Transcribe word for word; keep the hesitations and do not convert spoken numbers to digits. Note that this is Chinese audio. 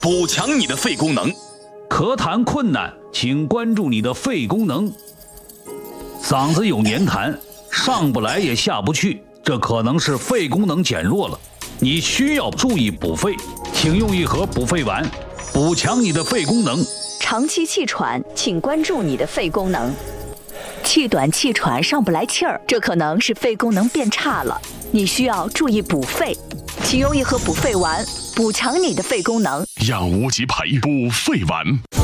补强你的肺功能。 咳痰困难，请关注你的肺功能。嗓子有黏痰，上不来也下不去，这可能是肺功能减弱了，你需要注意补肺，请用一盒补肺丸，补强你的肺功能。 长期气喘，请关注你的肺功能。气短气喘上不来气儿，这可能是肺功能变差了，你需要注意补肺，请用一盒补肺丸，补强你的肺功能。 让无极牌补肺丸。